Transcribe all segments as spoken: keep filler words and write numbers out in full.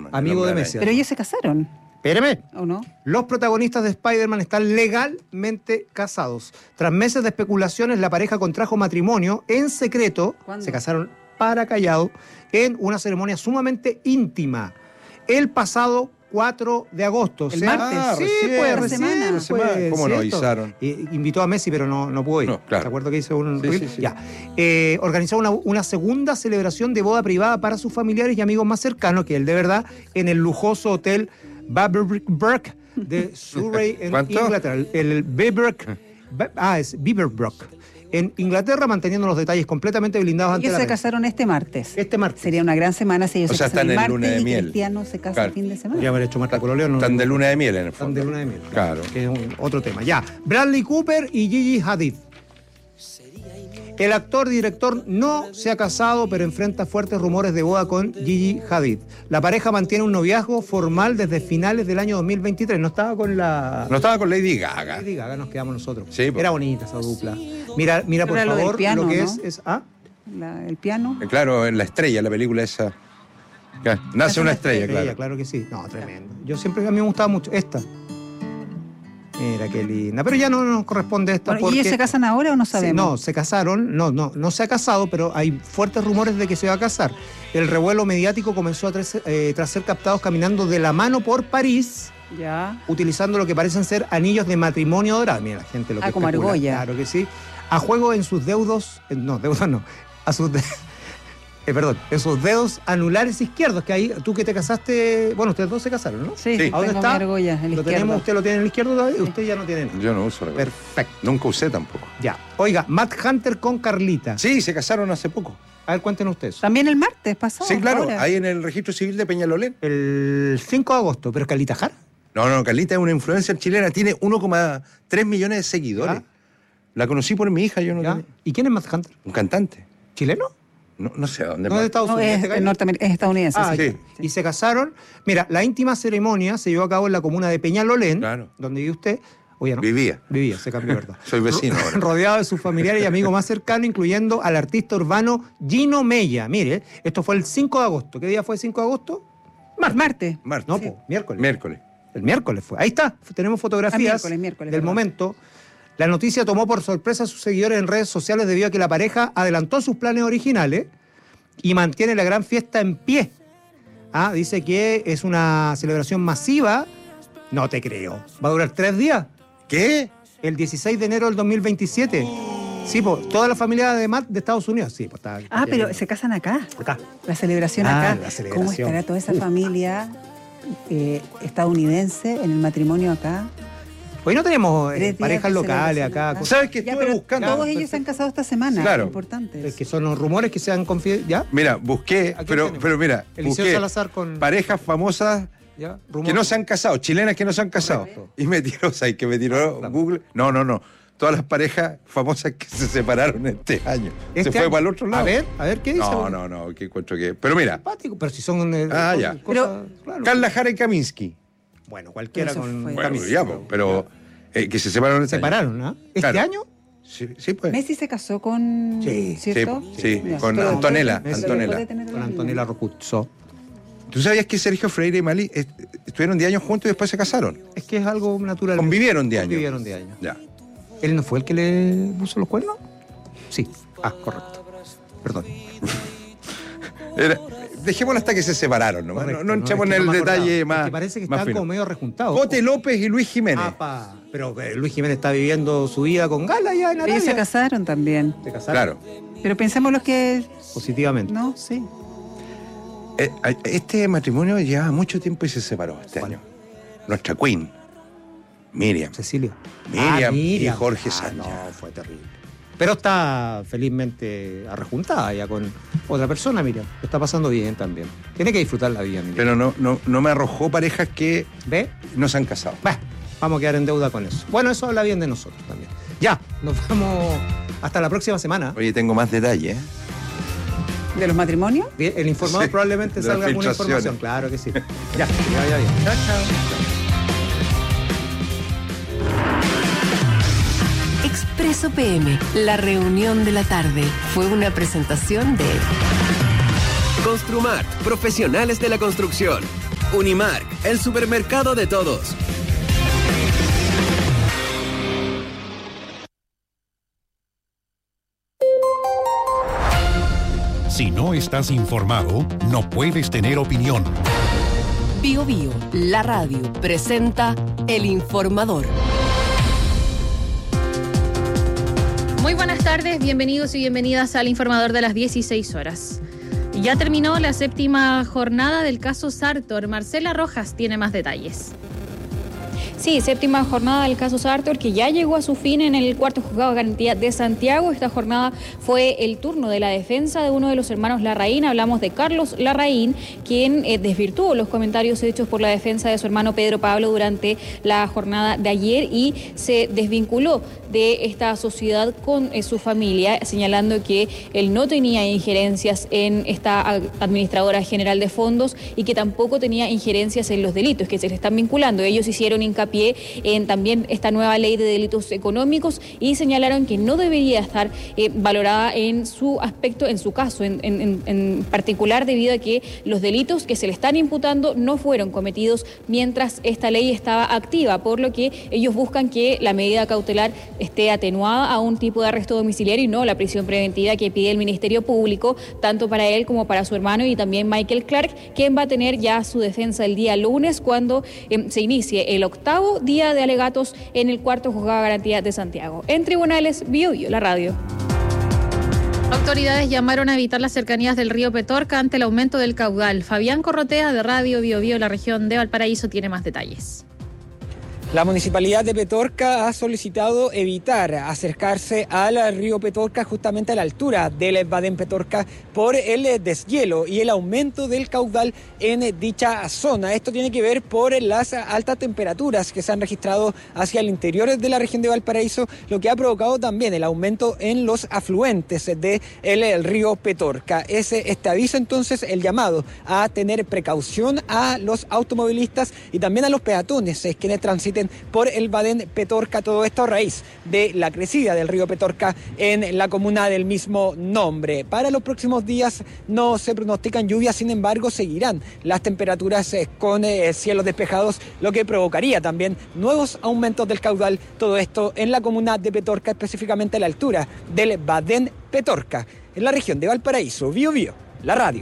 amigo de Messi. Pero ellos se casaron. Espéreme. ¿O no? Los protagonistas de Spider-Man están legalmente casados. Tras meses de especulaciones, la pareja contrajo matrimonio en secreto. ¿Cuándo? Se casaron para callado en una ceremonia sumamente íntima. El pasado cuatro de agosto. El o sea, martes. Ah, sí, recién, pues esta recién. semana. Pues, Semana. ¿Cómo no ¿cierto? avisaron? Eh, invitó a Messi, pero no, no pudo ir. No, claro. ¿Te acuerdas que hizo un Sí, reel? sí, sí. Ya. Eh, organizó una, una segunda celebración de boda privada para sus familiares y amigos más cercanos, que él de verdad, en el lujoso hotel Beaverbrook de Surrey, en ¿Cuánto? Inglaterra. El, el Beaverbrook. Ah, es Beaverbrook. En Inglaterra, manteniendo los detalles completamente blindados ante Ellos la se prensa. casaron este martes. Este martes. Sería una gran semana si ellos O se sea, casan están el en martes luna de y miel. Cristiano se casa Claro. el fin de semana. Podría haber hecho Marta Pololeo. No, Están de no, luna de miel en el Están fondo. de luna de miel. Claro. Que es un, otro tema. Ya. Bradley Cooper y Gigi Hadid. El actor director no se ha casado, pero enfrenta fuertes rumores de boda con Gigi Hadid. La pareja mantiene un noviazgo formal desde finales del año dos mil veintitrés. No estaba con la... No estaba con Lady Gaga. Lady Gaga, nos quedamos nosotros. Sí, pues. Era bonita esa dupla. Mira, mira por Era lo del favor, piano, lo que ¿no? es... es ¿ah? La- el piano. Eh, Claro, en La Estrella, la película esa. Claro, Nace una estrella, Estrella, claro. claro que sí. No, tremendo. Yo siempre, a mí me gustaba mucho esta. Mira qué linda. Pero ya no nos corresponde esta Bueno, porque... ¿y ellos se casan ahora o no Sí, sabemos? no, se casaron, no, no, no se ha casado, pero hay fuertes rumores de que se va a casar. El revuelo mediático comenzó a tras, eh, tras ser captados caminando de la mano por París, Ya. utilizando lo que parecen ser anillos de matrimonio dorados. Mira, la gente lo que Ah, como especula. argolla. Claro que sí. A juego en sus deudos, eh, no, deudos no, a sus de- eh, perdón, en sus dedos anulares izquierdos, que ahí, tú que te casaste, bueno, ustedes dos se casaron, ¿no? Sí, Sí. tengo ¿A dónde mi está? argolla, el Lo izquierdo. tenemos, usted lo tiene en el izquierdo todavía, usted ya no tiene nada. Yo no uso la Perfecto. Nunca usé tampoco. Ya. Oiga, Matt Hunter con Carlita. Sí, se casaron hace poco. A ver, cuéntenos ustedes. También el martes pasó. Sí, claro, ahora. ahí en el registro civil de Peñalolén. El cinco de agosto, pero Carlita Jara. No, no, Carlita es una influencer chilena, tiene uno coma tres millones de seguidores. ¿Ya? La conocí por mi hija, yo no ¿Ya? tenía- ¿Y quién es Matt Hunter? Un cantante. ¿Chileno? No, no sé a dónde No es de más. Estados No, Unidos. es, este es gallo? norteamer- es estadounidense. Ah, sí. sí. ya. Y se casaron. Mira, la íntima ceremonia se llevó a cabo en la comuna de Peñalolén, Claro. donde vive usted. Oye, ¿no? Vivía. Vivía, se cambió, ¿verdad? Soy vecino Ro- ahora. Rodeado de sus familiares y amigos más cercanos, incluyendo al artista urbano Gino Mella. Mire, esto fue el cinco de agosto. ¿Qué día fue el cinco de agosto? Martes. Martes. Martes. No, po, miércoles. Miércoles. El miércoles fue. Ahí está. Tenemos fotografías Ah, miércoles, miércoles, del verdad. momento. La noticia tomó por sorpresa a sus seguidores en redes sociales debido a que la pareja adelantó sus planes originales y mantiene la gran fiesta en pie. Ah, dice que es una celebración masiva. No te creo. Va a durar tres días. ¿Qué? El dieciséis de enero del dos mil veintisiete. Sí, pues toda la familia de Matt de Estados Unidos. Sí, pues está. Ah, pero se casan acá. Acá. La celebración Ah, acá. la celebración. ¿Cómo estará toda esa familia eh, estadounidense en el matrimonio acá? Hoy no tenemos eh, Tres días parejas de locales celebración acá. acá. cosas- ¿Sabes qué Ya, estuve pero buscando? todos Claro, ellos perfecto. se han casado esta semana. Claro. Importantes. eh, que son los rumores que se han confiado. ¿Ya? Mira, busqué, Aquí pero, tenemos. pero mira, Eliseo busqué Salazar con. parejas famosas ¿Ya? que Rumores. no se han casado, chilenas que no se han casado. Correcto. Y me tiró, ¿sabes qué me tiró Vamos. Google? No, no, no. Todas las parejas famosas que se separaron este año. Este se fue año. para el otro lado. A ver, a ver, ¿qué dice? No, no, no, que encuentro que. Pero mira, Simpático, pero si son. eh, Ah, cosas- ya. cosas- Pero- claro. Carla Jara y Kaminsky. Bueno, cualquiera Eso con. fue- Bueno, camisa. ya, po, pero eh, que se separaron Se este año. separaron, ¿ah? ¿Este Claro. año? Sí, sí, pues. Messi se casó con. Sí, ¿cierto? sí, sí, Ya, con pero Antonella, después- Antonella. después de tener Con la Antonella niña. Rocuzzo. ¿Tú sabías que Sergio Freire y Mali est- estuvieron diez años juntos y después se casaron? Es que es algo natural. Convivieron diez años. Convivieron diez años. Ya. ¿Él no fue el que le puso los cuernos? Sí. Ah, correcto. Perdón. Era- dejémoslo hasta que se separaron, nomás. Correcto, no, no entremos es que en el no me detalle acordaba. más. Es que parece que más están fino. como medio rejuntados. Cote López y Luis Jiménez. Apa. Pero eh, Luis Jiménez está viviendo su vida con Gala ya en Arabia. Ellos se casaron también. Se casaron. Claro. Pero pensemos los que. Positivamente. No, sí. Eh, Este matrimonio llevaba mucho tiempo y se separó este ¿Cuál? año. Nuestra queen, Miriam. Cecilia. Miriam Ah, y Jorge Ah, Sánchez. no, fue terrible. Pero está felizmente arrejuntada ya con otra persona, Miriam. Lo está pasando bien también. Tiene que disfrutar la vida, Miriam. Pero no, no, no me arrojó parejas que ¿Ve? no se han casado. Bah, vamos a quedar en deuda con eso. Bueno, eso habla bien de nosotros también. Ya, nos vamos hasta la próxima semana. Oye, tengo más detalles. ¿eh? ¿De los matrimonios? Bien, el informador Sí, probablemente de salga las alguna filtraciones. información. Claro que sí. Ya, que vaya bien. Chao, chao. Expreso P M, la reunión de la tarde, fue una presentación de Construmart, profesionales de la construcción. Unimark, el supermercado de todos. Si no estás informado, no puedes tener opinión. Bio Bio, la radio, presenta El Informador. Muy buenas tardes, bienvenidos y bienvenidas al Informador de las dieciséis horas. Ya terminó la séptima jornada del caso Sartor. Marcela Rojas tiene más detalles. Sí, séptima jornada del caso Sartor, que ya llegó a su fin en el cuarto juzgado de garantía de Santiago. Esta jornada fue el turno de la defensa de uno de los hermanos Larraín. Hablamos de Carlos Larraín, quien eh, desvirtuó los comentarios hechos por la defensa de su hermano Pedro Pablo durante la jornada de ayer y se desvinculó de esta sociedad con eh, su familia, señalando que él no tenía injerencias en esta administradora general de fondos y que tampoco tenía injerencias en los delitos que se le están vinculando. Ellos hicieron hincapié en también esta nueva ley de delitos económicos y señalaron que no debería estar eh, valorada en su aspecto, en su caso en, en, en particular, debido a que los delitos que se le están imputando no fueron cometidos mientras esta ley estaba activa, por lo que ellos buscan que la medida cautelar esté atenuada a un tipo de arresto domiciliario y no la prisión preventiva que pide el Ministerio Público, tanto para él como para su hermano y también Michael Clark, quien va a tener ya su defensa el día lunes cuando eh, se inicie el octavo día de alegatos en el cuarto juzgado de garantía de Santiago. En tribunales, Bio Bio, la radio. Autoridades llamaron a evitar las cercanías del río Petorca ante el aumento del caudal. Fabián Corrotea, de Radio Bio Bio, la región de Valparaíso, tiene más detalles. La Municipalidad de Petorca ha solicitado evitar acercarse al río Petorca justamente a la altura del Badén Petorca por el deshielo y el aumento del caudal en dicha zona. Esto tiene que ver por las altas temperaturas que se han registrado hacia el interior de la región de Valparaíso, lo que ha provocado también el aumento en los afluentes del río Petorca. Es este aviso entonces el llamado a tener precaución a los automovilistas y también a los peatones quienes transitan por el Badén Petorca, todo esto a raíz de la crecida del río Petorca en la comuna del mismo nombre. Para los próximos días no se pronostican lluvias, sin embargo seguirán las temperaturas con eh, cielos despejados, lo que provocaría también nuevos aumentos del caudal, todo esto en la comuna de Petorca, específicamente a la altura del Badén Petorca, en la región de Valparaíso. Bio Bio, la radio.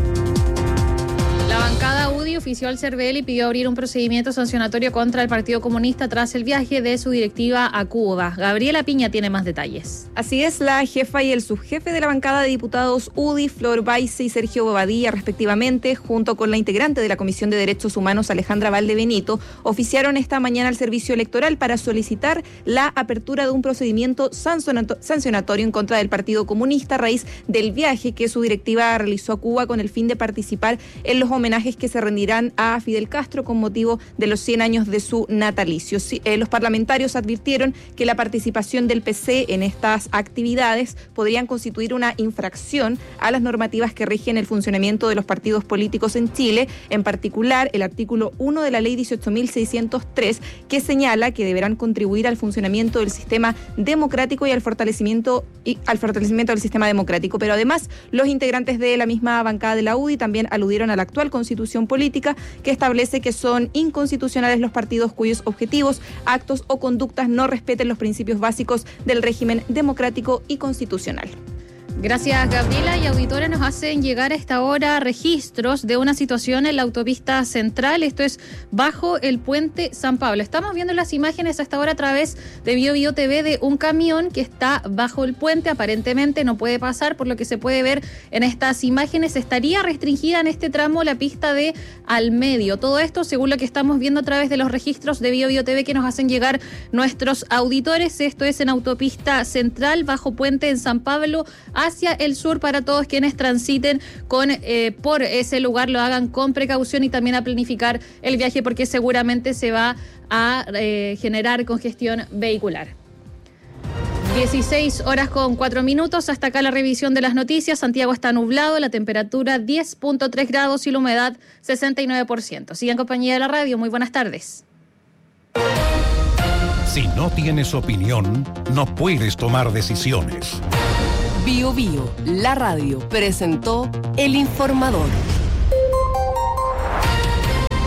La bancada U D I ofició al CERVEL y pidió abrir un procedimiento sancionatorio contra el Partido Comunista tras el viaje de su directiva a Cuba. Gabriela Piña tiene más detalles. Así es, la jefa y el subjefe de la bancada de diputados U D I, Flor Baise y Sergio Bobadilla, respectivamente, junto con la integrante de la Comisión de Derechos Humanos, Alejandra Valdebenito, oficiaron esta mañana al Servicio Electoral para solicitar la apertura de un procedimiento sancionatorio en contra del Partido Comunista a raíz del viaje que su directiva realizó a Cuba con el fin de participar en los homenajes que se rendirán a Fidel Castro con motivo de los cien años de su natalicio. Sí, eh, los parlamentarios advirtieron que la participación del P C en estas actividades podrían constituir una infracción a las normativas que rigen el funcionamiento de los partidos políticos en Chile, en particular el artículo uno de la ley dieciocho mil seiscientos tres, que señala que deberán contribuir al funcionamiento del sistema democrático y al fortalecimiento y al fortalecimiento del sistema democrático. Pero además, los integrantes de la misma bancada de la U D I también aludieron a la actual constitución política, que establece que son inconstitucionales los partidos cuyos objetivos, actos o conductas no respeten los principios básicos del régimen democrático y constitucional. Gracias, Gabriela. Y auditores, nos hacen llegar a esta hora registros de una situación en la autopista central. Esto es bajo el puente San Pablo. Estamos viendo las imágenes a esta hora a través de Bio Bio T V de un camión que está bajo el puente. Aparentemente no puede pasar, por lo que se puede ver en estas imágenes. Estaría restringida en este tramo la pista de al medio. Todo esto según lo que estamos viendo a través de los registros de Bio Bio T V que nos hacen llegar nuestros auditores. Esto es en autopista central, bajo puente en San Pablo, hacia el sur, para todos quienes transiten con eh, por ese lugar, lo hagan con precaución y también a planificar el viaje, porque seguramente se va a eh, generar congestión vehicular. dieciséis horas con cuatro minutos, hasta acá la revisión de las noticias. Santiago está nublado, la temperatura diez punto tres grados y la humedad sesenta y nueve por ciento. Sigan en compañía de la radio, muy buenas tardes. Si no tienes opinión, no puedes tomar decisiones. Bio Bio, la radio, presentó El Informador.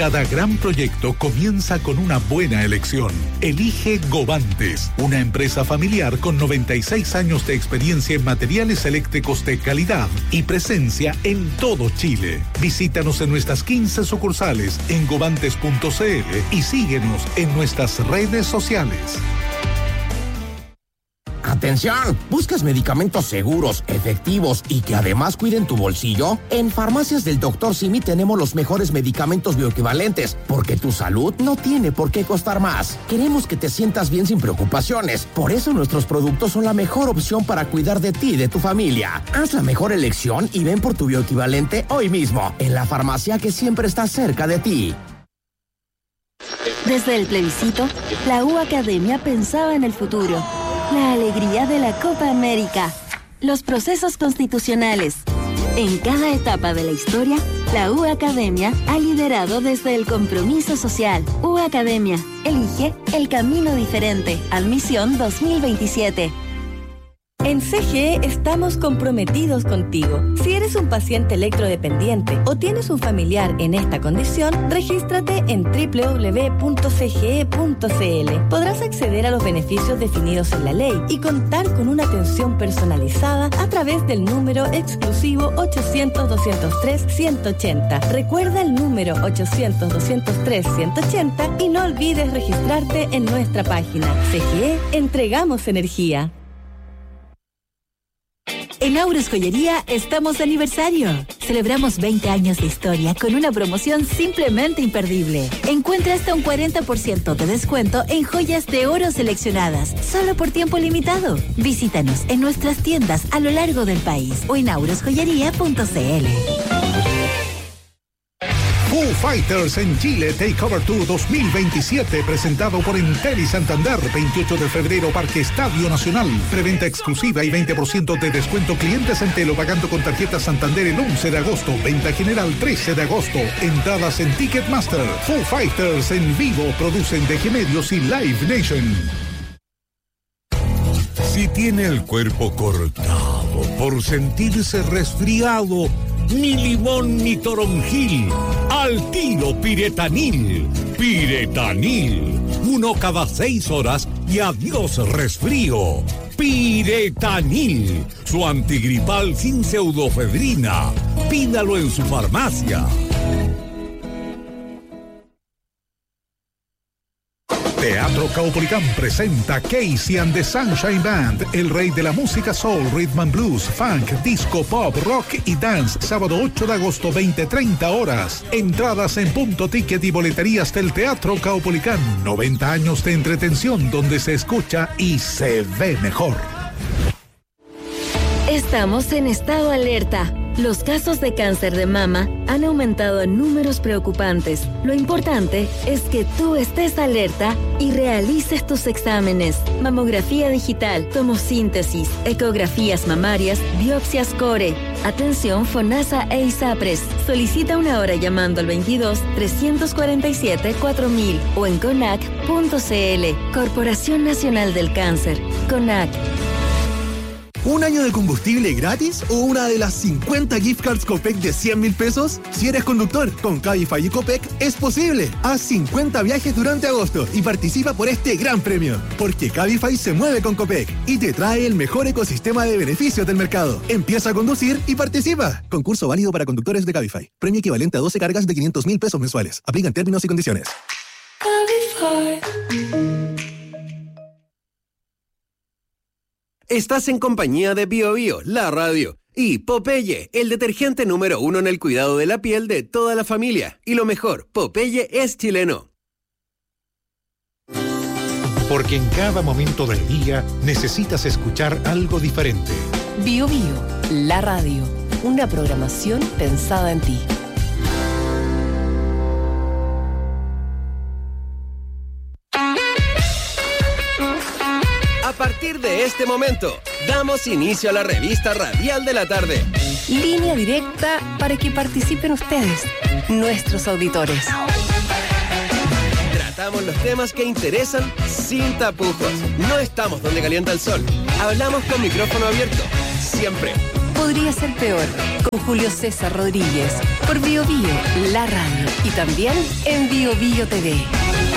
Cada gran proyecto comienza con una buena elección. Elige Govantes, una empresa familiar con noventa y seis años de experiencia en materiales eléctricos de calidad y presencia en todo Chile. Visítanos en nuestras quince sucursales en govantes punto c l y síguenos en nuestras redes sociales. ¡Atención! ¿Buscas medicamentos seguros, efectivos y que además cuiden tu bolsillo? En Farmacias del doctor Simi tenemos los mejores medicamentos bioequivalentes, porque tu salud no tiene por qué costar más. Queremos que te sientas bien sin preocupaciones. Por eso nuestros productos son la mejor opción para cuidar de ti y de tu familia. Haz la mejor elección y ven por tu bioequivalente hoy mismo, en la farmacia que siempre está cerca de ti. Desde el plebiscito, la U Academia pensaba en el futuro. La alegría de la Copa América. Los procesos constitucionales. En cada etapa de la historia, la U Academia ha liderado desde el compromiso social. U Academia, elige el camino diferente. Admisión dos mil veintisiete. En C G E estamos comprometidos contigo. Si eres un paciente electrodependiente o tienes un familiar en esta condición, regístrate en doble u doble u doble u punto c g e punto c l. Podrás acceder a los beneficios definidos en la ley y contar con una atención personalizada a través del número exclusivo ochocientos, doscientos tres, ciento ochenta. Recuerda el número ochocientos, doscientos tres, ciento ochenta y no olvides registrarte en nuestra página. C G E, entregamos energía. En Auros Joyería estamos de aniversario. Celebramos veinte años de historia con una promoción simplemente imperdible. Encuentra hasta un cuarenta por ciento de descuento en joyas de oro seleccionadas, solo por tiempo limitado. Visítanos en nuestras tiendas a lo largo del país o en auros joyería punto c l. Foo Fighters en Chile Takeover Tour dos mil veintisiete, presentado por Entel y Santander, veintiocho de febrero, Parque Estadio Nacional. Preventa exclusiva y veinte por ciento de descuento clientes Entel o pagando con tarjeta Santander el once de agosto. Venta general trece de agosto. Entradas en Ticketmaster. Foo Fighters en vivo, producen D G Medios y Live Nation. Si tiene el cuerpo cortado por sentirse resfriado, ni limón ni toronjil, al tiro Piretanil. Piretanil, uno cada seis horas y adiós resfrío. Piretanil, su antigripal sin pseudofedrina. Pídalo en su farmacia. Teatro Caupolicán presenta Casey and the Sunshine Band, el rey de la música soul, rhythm and blues, funk, disco, pop, rock y dance, sábado ocho de agosto, veinte treinta horas. Entradas en Punto Ticket y boleterías del Teatro Caupolicán. noventa años de entretención donde se escucha y se ve mejor. Estamos en estado alerta. Los casos de cáncer de mama han aumentado en números preocupantes. Lo importante es que tú estés alerta y realices tus exámenes. Mamografía digital, tomosíntesis, ecografías mamarias, biopsias core. Atención FONASA e ISAPRES. Solicita una hora llamando al veintidós, trescientos cuarenta y siete, cuatro mil o en conac punto c l. Corporación Nacional del Cáncer. CONAC. ¿Un año de combustible gratis o una de las cincuenta gift cards Copec de cien mil pesos? Si eres conductor, con Cabify y Copec es posible. Haz cincuenta viajes durante agosto y participa por este gran premio. Porque Cabify se mueve con Copec y te trae el mejor ecosistema de beneficios del mercado. Empieza a conducir y participa. Concurso válido para conductores de Cabify. Premio equivalente a doce cargas de quinientos mil pesos mensuales. Aplican términos y condiciones. Cabify. Estás en compañía de Bio Bio, la radio, y Popeye, el detergente número uno en el cuidado de la piel de toda la familia. Y lo mejor, Popeye es chileno. Porque en cada momento del día necesitas escuchar algo diferente. Bio Bio, la radio, una programación pensada en ti. A partir de este momento, damos inicio a la revista radial de la tarde. Línea directa para que participen ustedes, nuestros auditores. Tratamos los temas que interesan sin tapujos. No estamos donde calienta el sol. Hablamos con micrófono abierto, siempre. Podría ser peor, con Julio César Rodríguez, por Bio Bio, la radio y también en Bio Bio T V.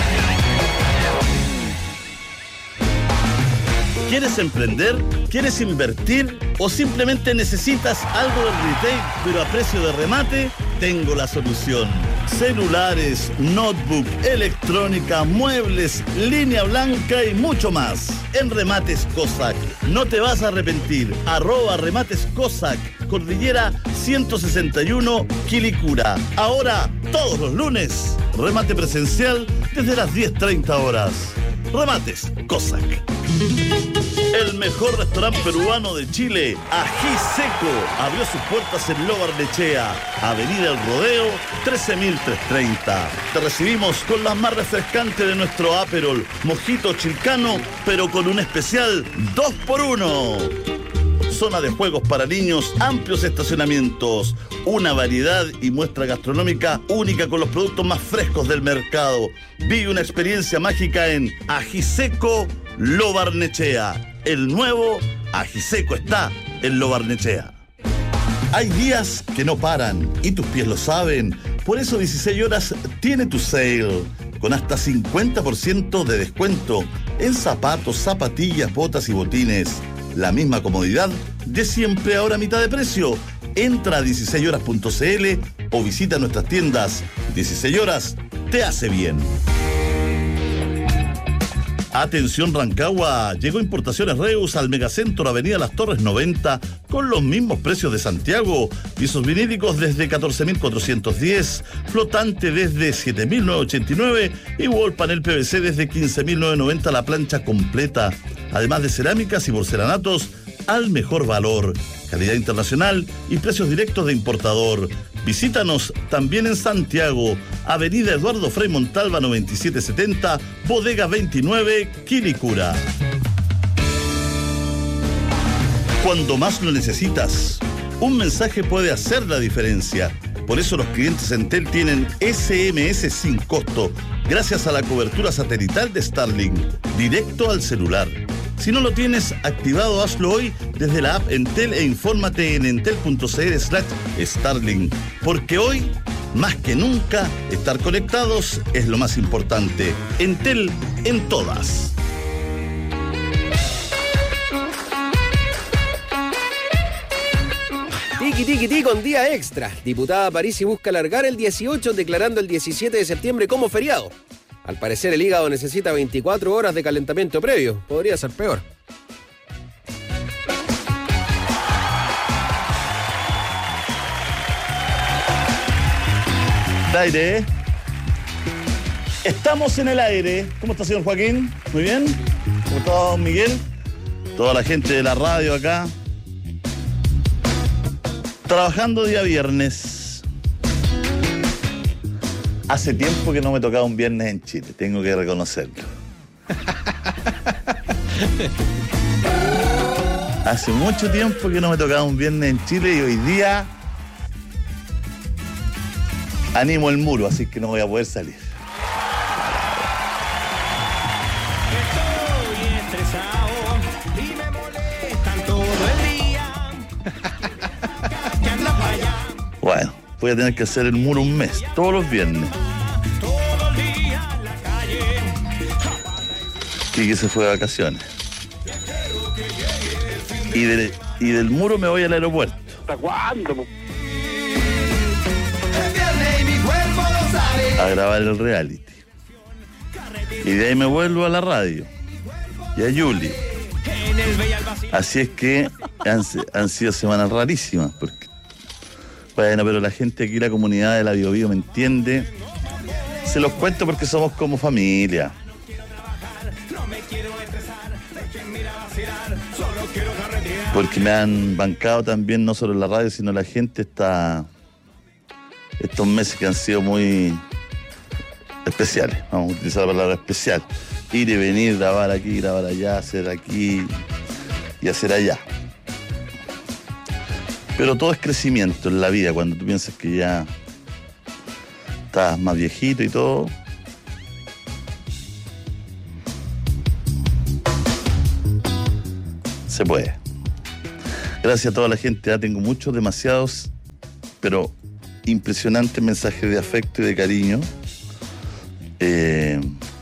¿Quieres emprender? ¿Quieres invertir? ¿O simplemente necesitas algo del retail pero a precio de remate? Tengo la solución. Celulares, notebook, electrónica, muebles, línea blanca y mucho más. En Remates Cossack. No te vas a arrepentir. Arroba Remates Cossack. Cordillera ciento sesenta y uno, Quilicura. Ahora, todos los lunes, remate presencial desde las diez treinta horas. Remates Cossack. El mejor restaurante peruano de Chile, Ají Seco, abrió sus puertas en Lo Barnechea, Avenida El Rodeo, trece mil trescientos treinta. Te recibimos con las más refrescantes de nuestro Aperol, Mojito Chilcano, pero con un especial dos por uno. Zona de juegos para niños, amplios estacionamientos, una variedad y muestra gastronómica única con los productos más frescos del mercado. Vive una experiencia mágica en Ají Seco, Lo Barnechea. El nuevo Ají Seco está en Lo Barnechea. Hay días que no paran y tus pies lo saben. Por eso dieciséis horas tiene tu sale con hasta cincuenta por ciento de descuento en zapatos, zapatillas, botas y botines. La misma comodidad de siempre, ahora a mitad de precio. Entra a dieciséis horas punto c l o visita nuestras tiendas. dieciséis horas te hace bien. Atención Rancagua, llegó Importaciones Reus al Megacentro Avenida Las Torres noventa con los mismos precios de Santiago. Pisos vinílicos desde catorce mil cuatrocientos diez, flotante desde siete mil novecientos ochenta y nueve y wall panel P V C desde quince mil novecientos noventa la plancha completa. Además de cerámicas y porcelanatos al mejor valor, calidad internacional y precios directos de importador. Visítanos también en Santiago, Avenida Eduardo Frei Montalva noventa y siete setenta, Bodega veintinueve, Quilicura. Cuando más lo necesitas, un mensaje puede hacer la diferencia. Por eso los clientes Entel tienen S M S sin costo, gracias a la cobertura satelital de Starlink, directo al celular. Si no lo tienes activado, hazlo hoy desde la app Entel e infórmate en entel.cl slash Starlink. Porque hoy, más que nunca, estar conectados es lo más importante. Entel en todas. Tiki tiki tiki con día extra. Diputada Parisi busca alargar el dieciocho declarando el diecisiete de septiembre como feriado. Al parecer el hígado necesita veinticuatro horas de calentamiento previo. Podría ser peor. Aire. Estamos en el aire. ¿Cómo está, señor Joaquín? Muy bien. ¿Cómo está, don Miguel? Toda la gente de la radio acá. Trabajando día viernes. Hace tiempo que no me tocaba un viernes en Chile, tengo que reconocerlo. Hace mucho tiempo que no me tocaba un viernes en Chile y hoy día animo el muro, así que no voy a poder salir. Estoy estresado y me molestan todo el día. Que anda para allá. Bueno, voy a tener que hacer el muro un mes, todos los viernes. Todo el día en la calle. Quique se fue de vacaciones. Y, de, y del muro me voy al aeropuerto. ¿Hasta cuándo? A grabar el reality. Y de ahí me vuelvo a la radio. Y a Yuli. Así es que han, han sido semanas rarísimas. Porque, bueno, pero la gente aquí, la comunidad de la Bio Bio me entiende. Se los cuento porque somos como familia. Porque me han bancado también, no solo en la radio, sino la gente está... Estos meses que han sido muy especiales, vamos a utilizar la palabra especial. Ir y venir, grabar aquí, grabar allá, hacer aquí y hacer allá. Pero todo es crecimiento en la vida, cuando tú piensas que ya estás más viejito y todo. Se puede. Gracias a toda la gente, ya tengo muchos, demasiados, pero impresionantes mensajes de afecto y de cariño. Eh,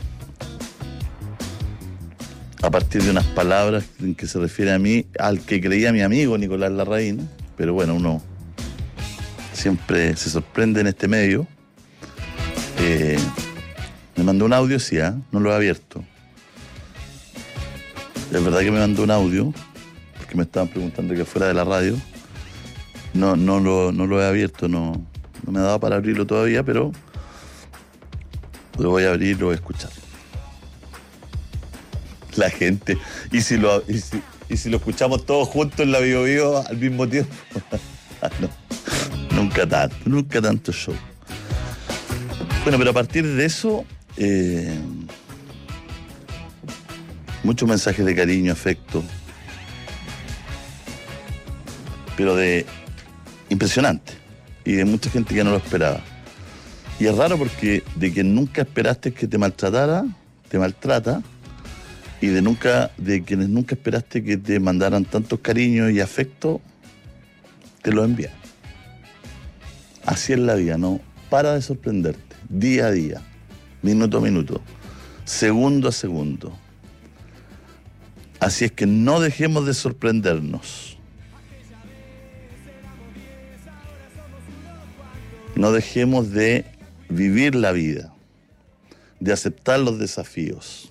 a partir de unas palabras en que se refiere a mí, al que creía mi amigo Nicolás Larraín, pero bueno, uno siempre se sorprende en este medio. Eh, me mandó un audio, sí, ¿eh? No lo he abierto. Es verdad que me mandó un audio, porque me estaban preguntando que fuera de la radio. No, no, lo, no lo he abierto, no, no me ha dado para abrirlo todavía, pero lo voy a abrir y lo voy a escuchar. La gente, y si lo, y si, y si lo escuchamos todos juntos en la Bio Bio al mismo tiempo. No, nunca tanto, nunca tanto show. Bueno, pero a partir de eso, eh, muchos mensajes de cariño, afecto, pero de impresionante, y de mucha gente que no lo esperaba. Y es raro porque de quien nunca esperaste que te maltratara, te maltrata, y de nunca, de quienes nunca esperaste que te mandaran tantos cariños y afecto, te lo envían. Así es la vida, no para de sorprenderte, día a día, minuto a minuto, segundo a segundo. Así es que no dejemos de sorprendernos. No dejemos de vivir la vida, de aceptar los desafíos,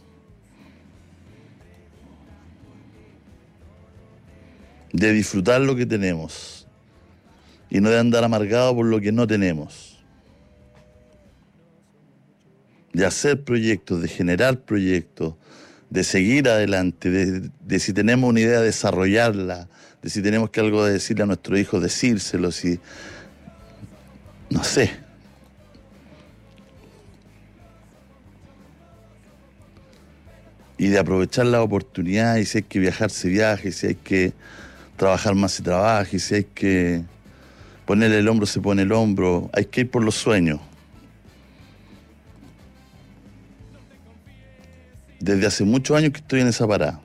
de disfrutar lo que tenemos y no de andar amargado por lo que no tenemos, de hacer proyectos, de generar proyectos, de seguir adelante, de, de si tenemos una idea, desarrollarla, de si tenemos que algo de decirle a nuestros hijos, decírselo, si... no sé. Y de aprovechar la oportunidad, y si hay que viajar, se viaje, y si hay que trabajar más, se trabaja, y si hay que ponerle el hombro, se pone el hombro. Hay que ir por los sueños. Desde hace muchos años que estoy en esa parada.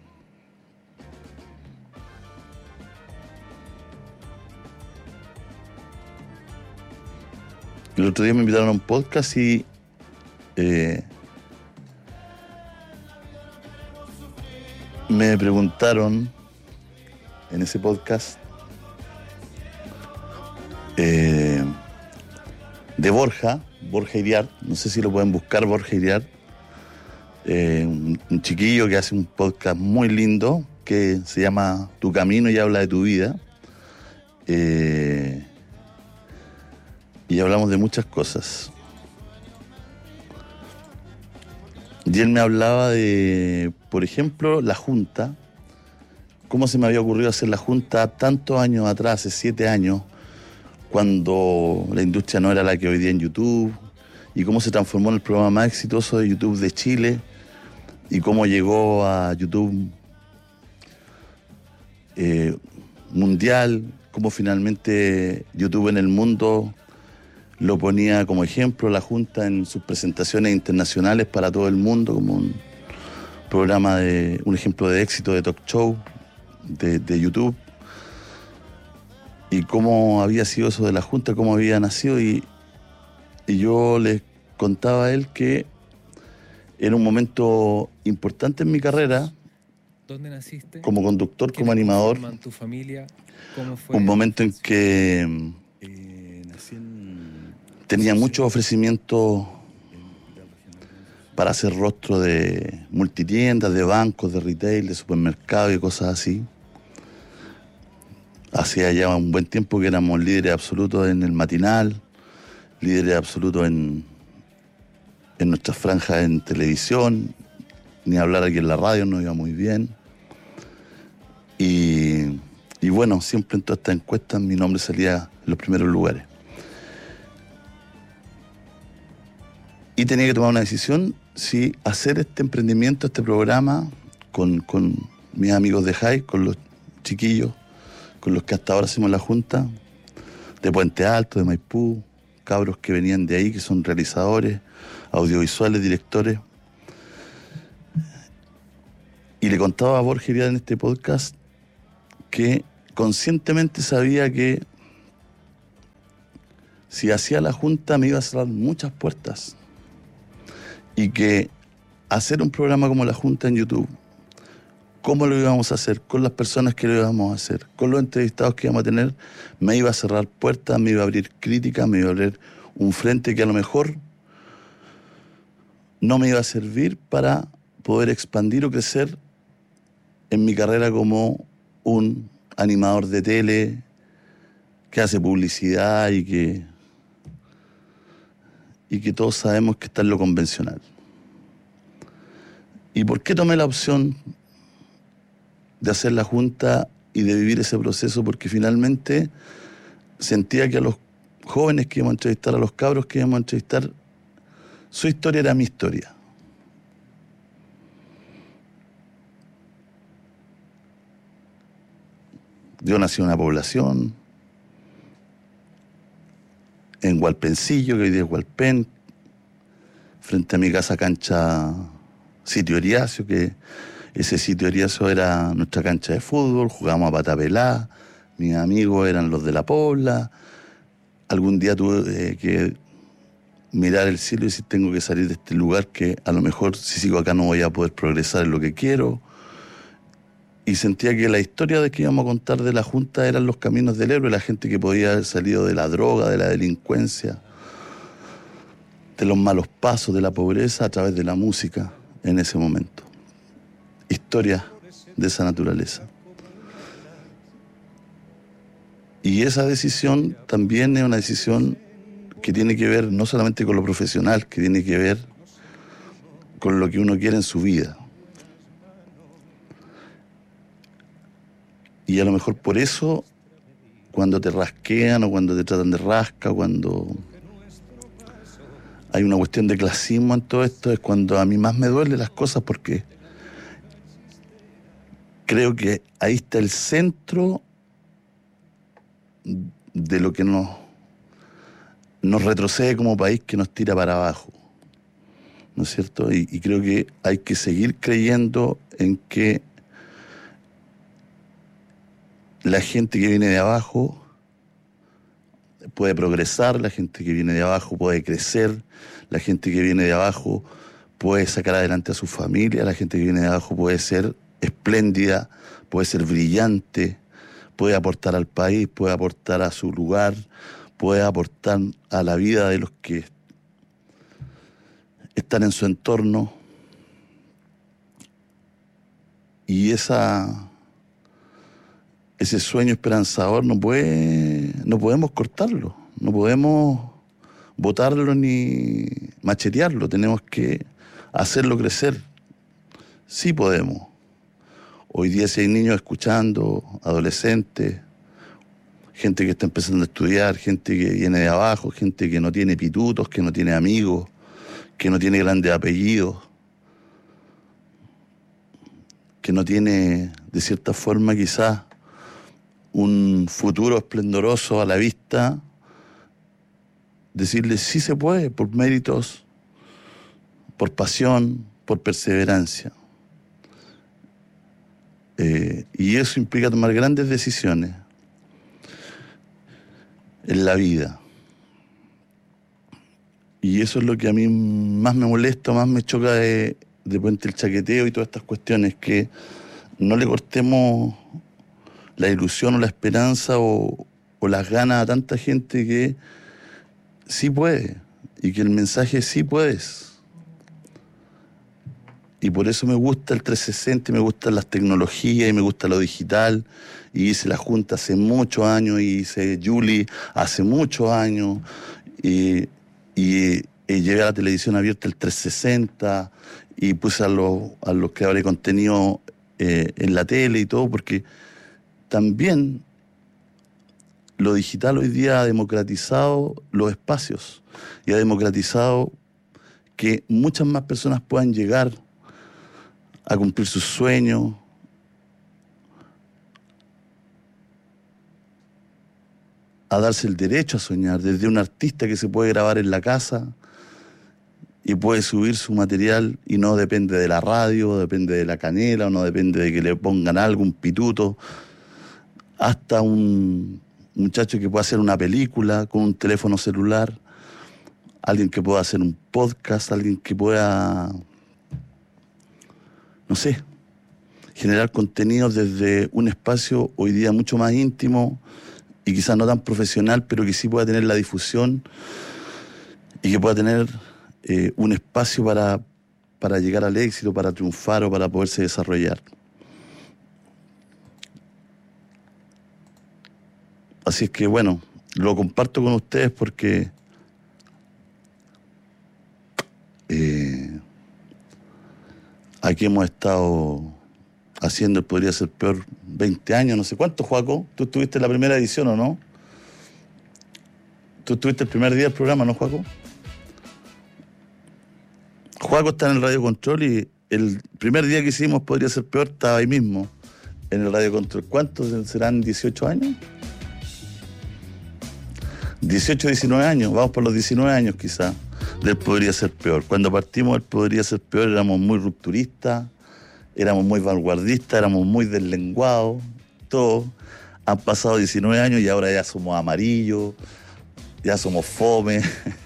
El otro día me invitaron a un podcast y eh, me preguntaron en ese podcast eh, de Borja, Borja Iriart, no sé si lo pueden buscar, Borja Iriart, eh, un, un chiquillo que hace un podcast muy lindo que se llama Tu Camino y habla de tu vida. Eh, y hablamos de muchas cosas. Y él me hablaba de, por ejemplo, la Junta, cómo se me había ocurrido hacer la Junta tantos años atrás, hace siete años, cuando la industria no era la que hoy día en YouTube, y cómo se transformó en el programa más exitoso de YouTube de Chile, y cómo llegó a YouTube eh, mundial, cómo finalmente YouTube en el mundo lo ponía como ejemplo, la Junta en sus presentaciones internacionales para todo el mundo, como un programa de, un ejemplo de éxito de talk show de, de YouTube. Y cómo había sido eso de la Junta, cómo había nacido, y, y yo les contaba a él que era un momento importante en mi carrera. ¿Dónde naciste? Como conductor, como animador. ¿Tu familia? ¿Cómo fue? Un momento en que eh, nací en... tenía muchos ofrecimientos para hacer rostro de multitiendas, de bancos, de retail, de supermercados y cosas así. Hacía ya un buen tiempo que éramos líderes absolutos en el matinal, líderes absolutos en, en nuestras franjas en televisión, ni hablar aquí en la radio, nos iba muy bien. Y, y bueno, siempre en todas estas encuestas mi nombre salía en los primeros lugares. Y tenía que tomar una decisión si hacer este emprendimiento, este programa, con, con mis amigos de High, con los chiquillos, con los que hasta ahora hacemos la Junta, de Puente Alto, de Maipú, cabros que venían de ahí, que son realizadores, audiovisuales, directores. Y le contaba a Borja Iriart en este podcast que conscientemente sabía que si hacía la Junta me iba a cerrar muchas puertas. Y que hacer un programa como la Junta en YouTube, cómo lo íbamos a hacer, con las personas que lo íbamos a hacer, con los entrevistados que íbamos a tener, me iba a cerrar puertas, me iba a abrir críticas, me iba a abrir un frente que a lo mejor no me iba a servir para poder expandir o crecer en mi carrera como un animador de tele que hace publicidad y que, y que todos sabemos que está en lo convencional. ¿Y por qué tomé la opción de hacer la Junta y de vivir ese proceso? Porque finalmente sentía que a los jóvenes que íbamos a entrevistar, a los cabros que íbamos a entrevistar, su historia era mi historia. Yo nací en una población, en Hualpencillo, que hoy día es Hualpén, frente a mi casa cancha Sitio Eriacio, que ese Sitio Eriacio era nuestra cancha de fútbol, jugábamos a patapelá, mis amigos eran los de la Pobla. Algún día tuve eh, que mirar el cielo y decir, tengo que salir de este lugar que a lo mejor si sigo acá no voy a poder progresar en lo que quiero. Y sentía que la historia de que íbamos a contar de la Junta eran los caminos del héroe, la gente que podía haber salido de la droga, de la delincuencia, de los malos pasos, de la pobreza, a través de la música en ese momento. Historias de esa naturaleza. Y esa decisión también es una decisión que tiene que ver no solamente con lo profesional, que tiene que ver con lo que uno quiere en su vida. Y a lo mejor por eso, cuando te rasquean o cuando te tratan de rasca, cuando hay una cuestión de clasismo en todo esto, es cuando a mí más me duelen las cosas, porque creo que ahí está el centro de lo que nos, nos retrocede como país, que nos tira para abajo, ¿no es cierto? Y, y creo que hay que seguir creyendo en que la gente que viene de abajo puede progresar, la gente que viene de abajo puede crecer, la gente que viene de abajo puede sacar adelante a su familia, la gente que viene de abajo puede ser espléndida, puede ser brillante, puede aportar al país, puede aportar a su lugar, puede aportar a la vida de los que están en su entorno. Y esa... ese sueño esperanzador no puede, no podemos cortarlo, no podemos botarlo ni machetearlo, tenemos que hacerlo crecer. Sí podemos. Hoy día si hay niños escuchando, adolescentes, gente que está empezando a estudiar, gente que viene de abajo, gente que no tiene pitutos, que no tiene amigos, que no tiene grandes apellidos, que no tiene, de cierta forma quizás, un futuro esplendoroso a la vista, decirles sí se puede, por méritos, por pasión, por perseverancia. Eh, y eso implica tomar grandes decisiones en la vida. Y eso es lo que a mí más me molesta, más me choca de, de Puente el Chaqueteo y todas estas cuestiones, que no le cortemos la ilusión o la esperanza o, o las ganas a tanta gente que sí puede, y que el mensaje es sí puedes. Y por eso me gusta el trescientos sesenta, y me gustan las tecnologías, y me gusta lo digital, y hice la Junta hace muchos años, y hice Julie hace muchos años, y, y, y llevé a la televisión abierta el trescientos sesenta, y puse a los, a los creadores de contenido eh, en la tele y todo, porque también lo digital hoy día ha democratizado los espacios y ha democratizado que muchas más personas puedan llegar a cumplir sus sueños, a darse el derecho a soñar, desde un artista que se puede grabar en la casa y puede subir su material y no depende de la radio, depende de la canela, o no depende de que le pongan algo, un pituto, hasta un, muchacho que pueda hacer una película con un teléfono celular, alguien que pueda hacer un podcast, alguien que pueda, no sé, generar contenidos desde un espacio hoy día mucho más íntimo y quizás no tan profesional, pero que sí pueda tener la difusión y que pueda tener eh, un espacio para, para llegar al éxito, para triunfar o para poderse desarrollar. Así es que, bueno, lo comparto con ustedes porque eh, aquí hemos estado haciendo, podría ser peor, veinte años, no sé cuánto, Joaco. Tú estuviste en la primera edición, ¿o no? Tú estuviste el primer día del programa, ¿no, Joaco? Joaco está en el Radio Control y el primer día que hicimos podría ser peor, estaba ahí mismo, en el Radio Control. ¿Cuántos serán? ¿dieciocho años? dieciocho, diecinueve años, vamos por los diecinueve años quizás, del Podría Ser Peor. Cuando partimos del Podría Ser Peor éramos muy rupturistas, éramos muy vanguardistas, éramos muy deslenguados, todos. Han pasado diecinueve años y ahora ya somos amarillos, ya somos fome.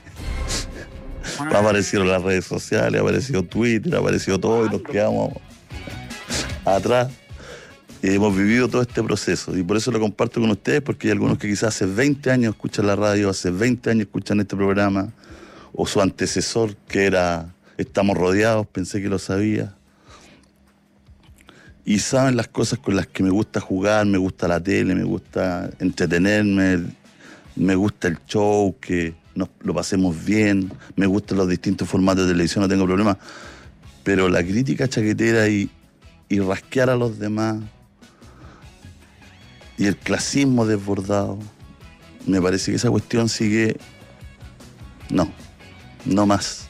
Ha aparecido las redes sociales, ha aparecido Twitter, ha aparecido todo y nos quedamos atrás. Y hemos vivido todo este proceso y por eso lo comparto con ustedes, porque hay algunos que quizás hace veinte años escuchan la radio, hace veinte años escuchan este programa, o su antecesor que era Estamos Rodeados, pensé que lo sabía. Y saben las cosas con las que me gusta jugar, me gusta la tele, me gusta entretenerme, me gusta el show, que nos lo pasemos bien, me gustan los distintos formatos de televisión, no tengo problema. Pero la crítica chaquetera y, y rasquear a los demás y el clasismo desbordado, me parece que esa cuestión sigue... No, no más.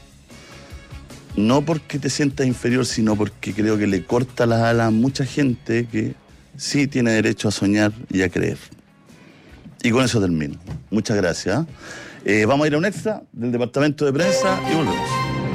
No porque te sientas inferior, sino porque creo que le corta las alas a mucha gente que sí tiene derecho a soñar y a creer. Y con eso termino. Muchas gracias. Eh, vamos a ir a un extra del departamento de prensa y volvemos.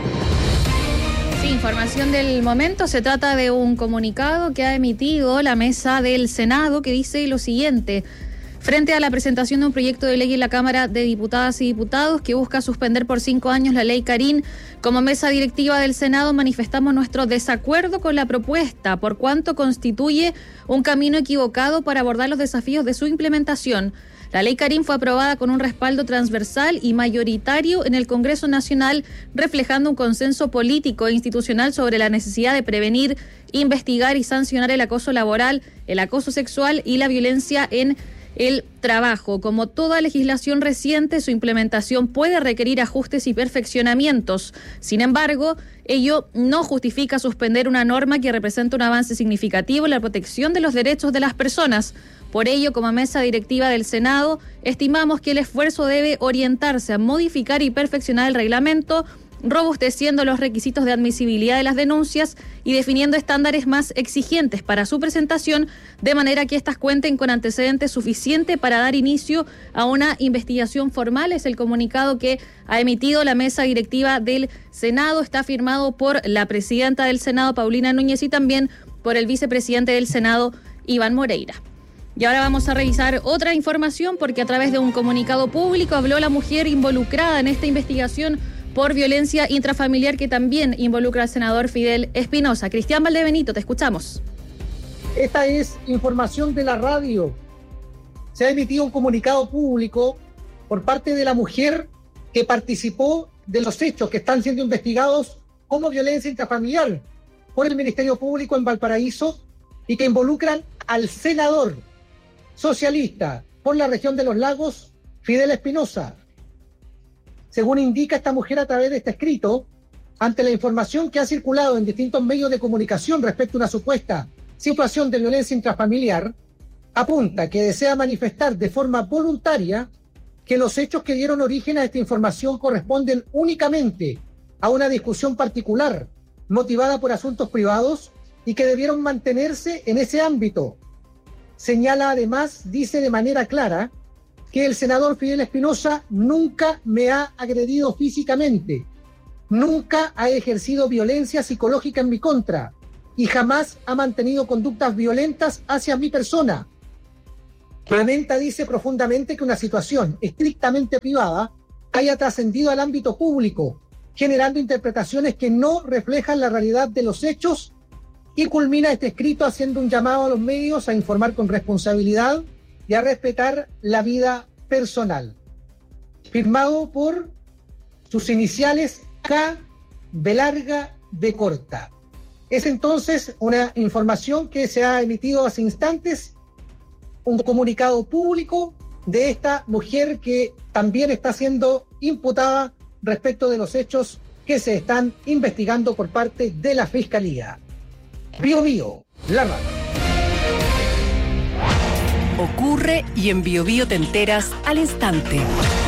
Sí, información del momento. Se trata de un comunicado que ha emitido la mesa del Senado que dice lo siguiente. Frente a la presentación de un proyecto de ley en la Cámara de Diputadas y Diputados que busca suspender por cinco años la ley Carín, como mesa directiva del Senado manifestamos nuestro desacuerdo con la propuesta, por cuanto constituye un camino equivocado para abordar los desafíos de su implementación. La ley Carín fue aprobada con un respaldo transversal y mayoritario en el Congreso Nacional, reflejando un consenso político e institucional sobre la necesidad de prevenir, investigar y sancionar el acoso laboral, el acoso sexual y la violencia en el trabajo. Como toda legislación reciente, su implementación puede requerir ajustes y perfeccionamientos. Sin embargo, ello no justifica suspender una norma que representa un avance significativo en la protección de los derechos de las personas. Por ello, como mesa directiva del Senado, estimamos que el esfuerzo debe orientarse a modificar y perfeccionar el reglamento, robusteciendo los requisitos de admisibilidad de las denuncias y definiendo estándares más exigentes para su presentación, de manera que éstas cuenten con antecedentes suficientes para dar inicio a una investigación formal. Es el comunicado que ha emitido la mesa directiva del Senado. Está firmado por la presidenta del Senado, Paulina Núñez, y también por el vicepresidente del Senado, Iván Moreira. Y ahora vamos a revisar otra información, porque a través de un comunicado público habló la mujer involucrada en esta investigación por violencia intrafamiliar que también involucra al senador Fidel Espinosa. Cristian Valdebenito, te escuchamos. Esta es información de la radio. Se ha emitido un comunicado público por parte de la mujer que participó de los hechos que están siendo investigados como violencia intrafamiliar por el Ministerio Público en Valparaíso y que involucran al senador socialista por la región de los Lagos, Fidel Espinosa. Según indica esta mujer a través de este escrito, ante la información que ha circulado en distintos medios de comunicación respecto a una supuesta situación de violencia intrafamiliar, apunta que desea manifestar de forma voluntaria que los hechos que dieron origen a esta información corresponden únicamente a una discusión particular motivada por asuntos privados y que debieron mantenerse en ese ámbito. Señala además, dice de manera clara, que el senador Fidel Espinosa nunca me ha agredido físicamente, nunca ha ejercido violencia psicológica en mi contra y jamás ha mantenido conductas violentas hacia mi persona. Lamenta, dice, profundamente que una situación estrictamente privada haya trascendido al ámbito público, generando interpretaciones que no reflejan la realidad de los hechos, y culmina este escrito haciendo un llamado a los medios a informar con responsabilidad y a respetar la vida personal. Firmado por sus iniciales K, B larga, B corta. Es entonces una información que se ha emitido hace instantes, un comunicado público de esta mujer que también está siendo imputada respecto de los hechos que se están investigando por parte de la Fiscalía. Bio Bio, la radio. Ocurre y en Bio Bio te enteras al instante.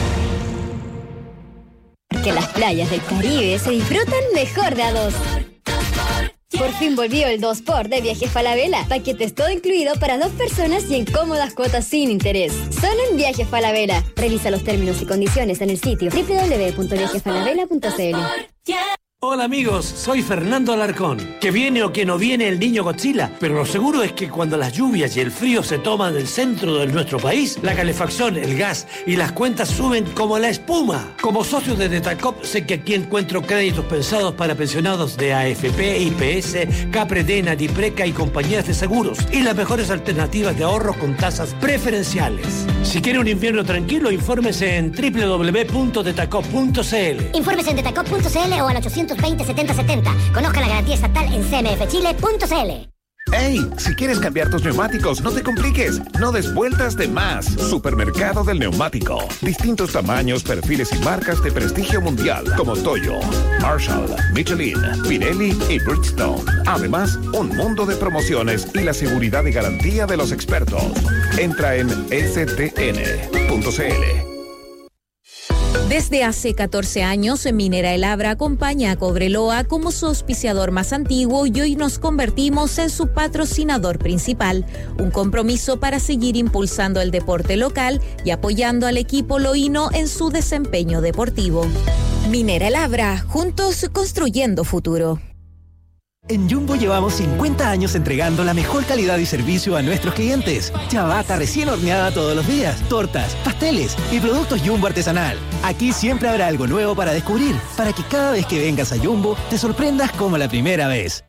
Que las playas del Caribe se disfrutan mejor de a dos. Por fin volvió el dos por de Viajes Falabella. Paquetes todo incluido para dos personas y en cómodas cuotas sin interés. Solo en Viajes Falabella. Revisa los términos y condiciones en el sitio doble u doble u doble u punto viajes falabella punto c l. Hola amigos, soy Fernando Alarcón. Que viene o que no viene el niño Godzilla, pero lo seguro es que cuando las lluvias y el frío se toman el centro de nuestro país, la calefacción, el gas y las cuentas suben como la espuma. Como socio de Detacop, sé que aquí encuentro créditos pensados para pensionados de A F P, I P S, Capredena, Dipreca y compañías de seguros, y las mejores alternativas de ahorro con tasas preferenciales. Si quiere un invierno tranquilo, infórmese en doble u doble u doble u punto detacop punto c l. Infórmese en detacop punto c l o al ochocientos veinte setenta setenta. Conozca la garantía estatal en c m f chile punto c l. ¡Ey! Si quieres cambiar tus neumáticos, no te compliques. No des vueltas de más. Supermercado del Neumático. Distintos tamaños, perfiles y marcas de prestigio mundial como Toyo, Marshall, Michelin, Pirelli y Bridgestone. Además, un mundo de promociones y la seguridad y garantía de los expertos. Entra en s t n punto c l. Desde hace catorce años, Minera El Abra acompaña a Cobreloa como su auspiciador más antiguo y hoy nos convertimos en su patrocinador principal. Un compromiso para seguir impulsando el deporte local y apoyando al equipo loíno en su desempeño deportivo. Minera El Abra, juntos construyendo futuro. En Jumbo llevamos cincuenta años entregando la mejor calidad y servicio a nuestros clientes. Ciabatta recién horneada todos los días, tortas, pasteles y productos Jumbo artesanal. Aquí siempre habrá algo nuevo para descubrir, para que cada vez que vengas a Jumbo te sorprendas como la primera vez.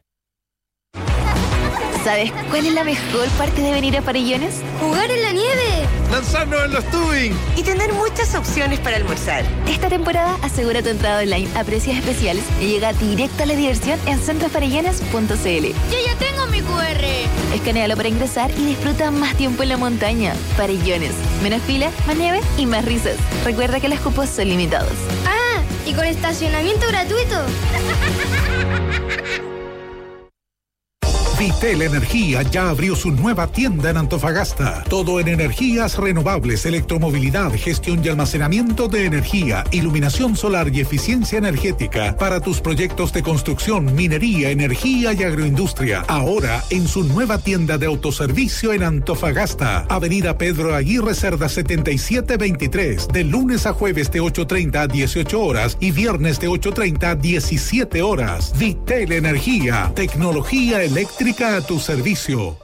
¿Sabes cuál es la mejor parte de venir a Farellones? ¡Jugar en la nieve! ¡Lanzarnos en los tubing! Y tener muchas opciones para almorzar. Esta temporada asegura tu entrada online a precios especiales y llega directo a la diversión en centro farellones punto c l. ¡Yo ya tengo mi cu erre! Escanéalo para ingresar y disfruta más tiempo en la montaña. Farellones. Menos fila, más nieve y más risas. Recuerda que los cupos son limitados. ¡Ah! ¿Y con estacionamiento gratuito? Vitel Energía ya abrió su nueva tienda en Antofagasta. Todo en energías renovables, electromovilidad, gestión y almacenamiento de energía, iluminación solar y eficiencia energética para tus proyectos de construcción, minería, energía y agroindustria. Ahora en su nueva tienda de autoservicio en Antofagasta. Avenida Pedro Aguirre Cerda setenta y siete veintitrés. De lunes a jueves de ocho treinta a dieciocho horas y viernes de ocho treinta a diecisiete horas. Vitel Energía. Tecnología eléctrica a tu servicio.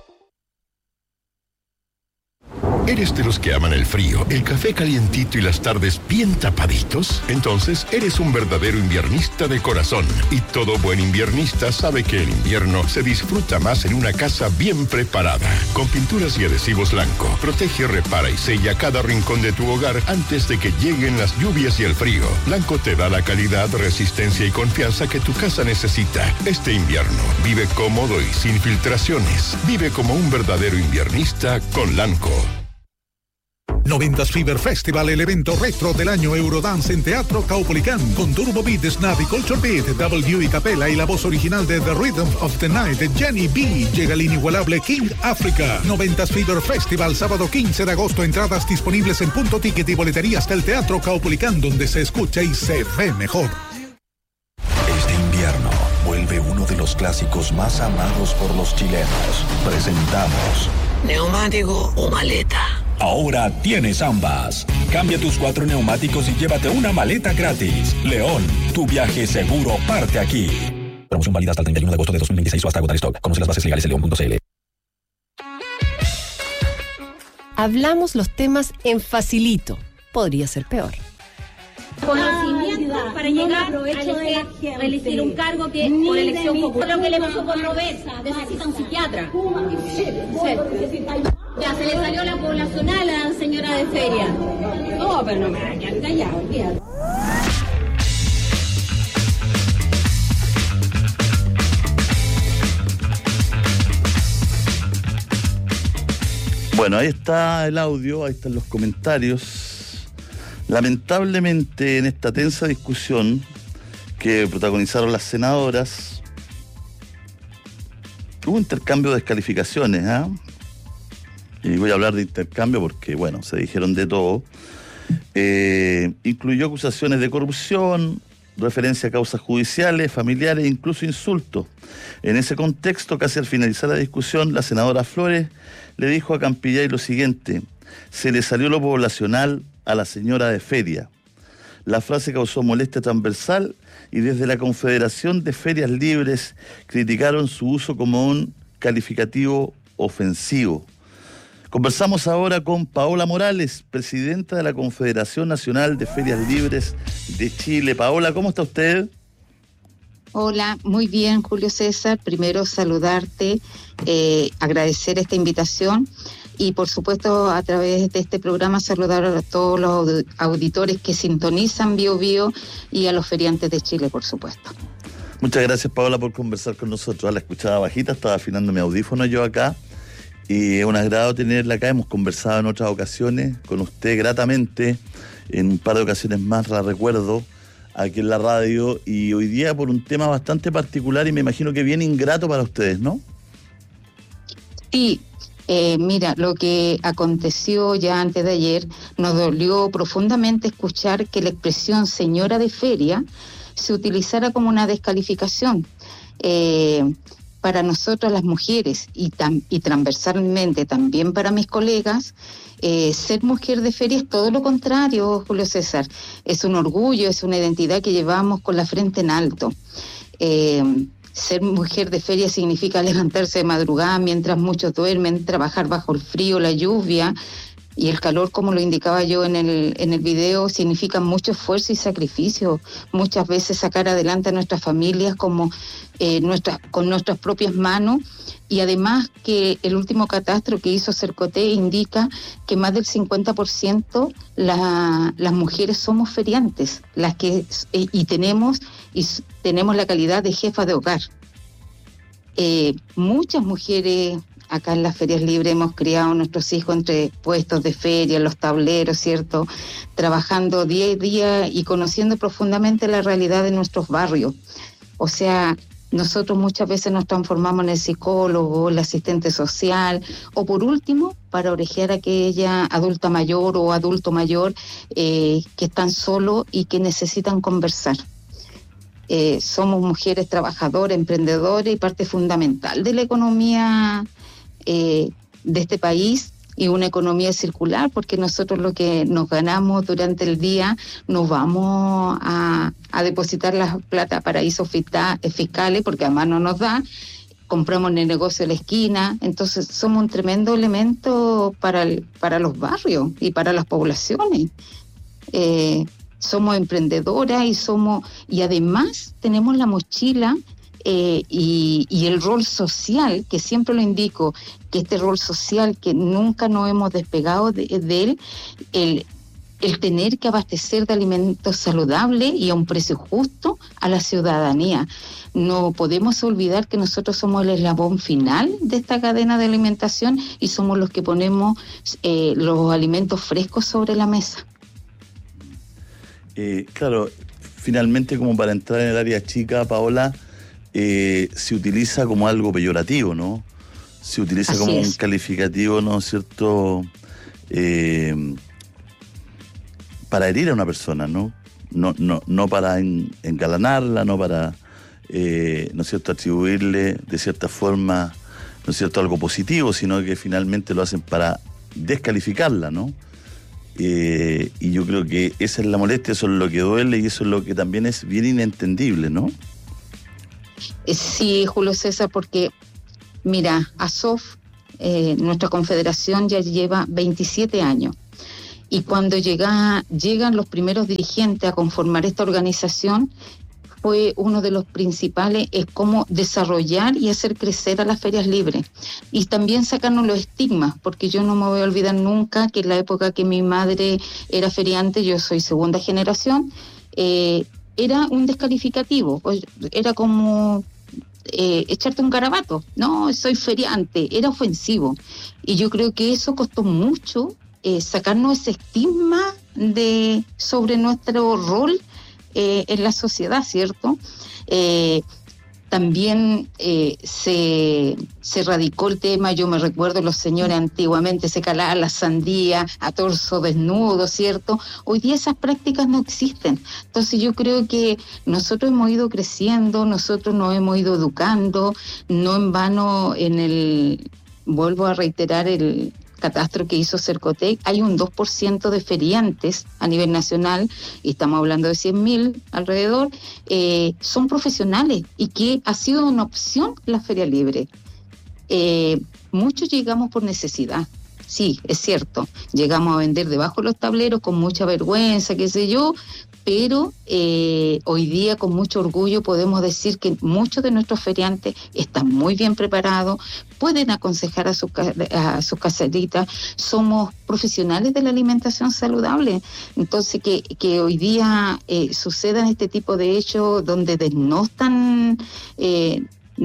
¿Eres de los que aman el frío, el café calientito y las tardes bien tapaditos? Entonces, eres un verdadero inviernista de corazón. Y todo buen inviernista sabe que el invierno se disfruta más en una casa bien preparada. Con pinturas y adhesivos Lanco, protege, repara y sella cada rincón de tu hogar antes de que lleguen las lluvias y el frío. Lanco te da la calidad, resistencia y confianza que tu casa necesita. Este invierno, vive cómodo y sin filtraciones. Vive como un verdadero inviernista con Lanco. noventas Fever Festival, el evento retro del año Eurodance en Teatro Caupolicán, con Turbo Beat, Snap y Culture Beat, W y Capella y la voz original de The Rhythm of the Night de Jenny B. Llega el inigualable King Africa. noventas Fever Festival, sábado quince de agosto. Entradas disponibles en Punto Ticket y boleterías del Teatro Caupolicán, donde se escucha y se ve mejor. Este invierno vuelve uno de los clásicos más amados por los chilenos. Presentamos ¿neumático o maleta? Ahora tienes ambas. Cambia tus cuatro neumáticos y llévate una maleta gratis. León, tu viaje seguro parte aquí. Promoción válida hasta el treinta y uno de agosto de dos mil veintiséis o hasta agotar stock. Conoce las bases legales en león punto c l. hablamos los temas en facilito. Podría ser peor. Conocimiento para llegar a elegir, a elegir un cargo que por elección popular. Lo que le pasó con Roberta, necesita un psiquiatra. Ya se le salió la poblacional a la señora de feria. No, pero no me van a quedar callados, olvídate. Bueno, ahí está el audio, ahí están los comentarios. Lamentablemente, en esta tensa discusión que protagonizaron las senadoras, hubo un intercambio de descalificaciones, ¿ah? ¿eh? Y voy a hablar de intercambio porque, bueno, se dijeron de todo. Eh, incluyó acusaciones de corrupción, referencia a causas judiciales, familiares e incluso insultos. En ese contexto, casi al finalizar la discusión, la senadora Flores le dijo a Campillay lo siguiente: se le salió lo poblacional a la señora de feria. La frase causó molestia transversal y desde la Confederación de Ferias Libres criticaron su uso como un calificativo ofensivo. Conversamos ahora con Paola Morales, presidenta de la Confederación Nacional de Ferias Libres de Chile. Paola, ¿cómo está usted? Hola, muy bien, Julio César. Primero saludarte, eh, agradecer esta invitación y por supuesto a través de este programa saludar a todos los auditores que sintonizan Bio Bio y a los feriantes de Chile, por supuesto. Muchas gracias, Paola, por conversar con nosotros. La escuchaba bajita, estaba afinando mi audífono yo acá y es un agrado tenerla acá. Hemos conversado en otras ocasiones con usted gratamente, en un par de ocasiones más la recuerdo aquí en la radio, y hoy día por un tema bastante particular y me imagino que bien ingrato para ustedes, ¿no? Sí, eh, mira, lo que aconteció ya antes de ayer, nos dolió profundamente escuchar que la expresión señora de feria se utilizara como una descalificación. Eh, para nosotros las mujeres y, tam, y transversalmente también para mis colegas, Eh, ser mujer de feria es todo lo contrario, Julio César. Es un orgullo, es una identidad que llevamos con la frente en alto. Eh, ser mujer de feria significa levantarse de madrugada mientras muchos duermen, trabajar bajo el frío, la lluvia y el calor, como lo indicaba yo en el, en el video, significa mucho esfuerzo y sacrificio. Muchas veces sacar adelante a nuestras familias como eh, nuestras, con nuestras propias manos. Y además que el último catastro que hizo Cercoté indica que más del cincuenta por ciento la, las mujeres somos feriantes, las que eh, y tenemos y tenemos la calidad de jefa de hogar. Eh, muchas mujeres acá en las ferias libres hemos criado a nuestros hijos entre puestos de feria, los tableros, ¿cierto? Trabajando día a día y conociendo profundamente la realidad de nuestros barrios. O sea, nosotros muchas veces nos transformamos en el psicólogo, el asistente social, o por último, para orejear a aquella adulta mayor o adulto mayor eh, que están solos y que necesitan conversar. Eh, somos mujeres trabajadoras, emprendedoras y parte fundamental de la economía eh, de este país, y una economía circular, porque nosotros lo que nos ganamos durante el día nos vamos a, a depositar la plata a paraísos fiscales, porque además no nos da, compramos en el negocio de la esquina, entonces somos un tremendo elemento para, el, para los barrios y para las poblaciones. Eh, somos emprendedoras y somos y además tenemos la mochila Eh, y, y el rol social, que siempre lo indico, que este rol social que nunca nos hemos despegado de, de él, el, el tener que abastecer de alimentos saludables y a un precio justo a la ciudadanía. No podemos olvidar que nosotros somos el eslabón final de esta cadena de alimentación y somos los que ponemos eh, los alimentos frescos sobre la mesa. Eh, claro, finalmente, como para entrar en el área chica, Paola, Eh, se utiliza como algo peyorativo, ¿no? Se utiliza Así como es. un calificativo, ¿no es cierto? Eh, para herir a una persona, ¿no? No, no, no para en, engalanarla, no para, eh, ¿no es cierto?, atribuirle de cierta forma, ¿no es cierto?, algo positivo, sino que finalmente lo hacen para descalificarla, ¿no? Eh, y yo creo que esa es la molestia, eso es lo que duele y eso es lo que también es bien inentendible, ¿no? Sí, Julio César, porque mira, Asof eh, nuestra confederación ya lleva veintisiete años. Y cuando llega, llegan los primeros dirigentes a conformar esta organización, fue uno de los principales, es cómo desarrollar y hacer crecer a las ferias libres. Y también sacarnos los estigmas, porque yo no me voy a olvidar nunca que en la época que mi madre era feriante, yo soy segunda generación, eh, era un descalificativo, era como eh, echarte un garabato, no, soy feriante, era ofensivo. Y yo creo que eso costó mucho, eh, sacarnos ese estigma de, sobre nuestro rol eh, en la sociedad, ¿cierto? Eh, También eh, se, se radicó el tema, yo me recuerdo los señores antiguamente se calaban la sandía a torso desnudo, ¿cierto? Hoy día esas prácticas no existen. Entonces yo creo que nosotros hemos ido creciendo, nosotros nos hemos ido educando, no en vano en el, vuelvo a reiterar el catastro que hizo Cercotec, hay un dos por ciento de feriantes a nivel nacional, y estamos hablando de cien mil alrededor, eh, son profesionales y que ha sido una opción la feria libre. Eh, muchos llegamos por necesidad, sí, es cierto, llegamos a vender debajo de los tableros con mucha vergüenza, qué sé yo, pero eh, hoy día con mucho orgullo podemos decir que muchos de nuestros feriantes están muy bien preparados, pueden aconsejar a sus a sus caseritas, somos profesionales de la alimentación saludable. Entonces que, que hoy día eh, sucedan este tipo de hechos donde desnostan eh,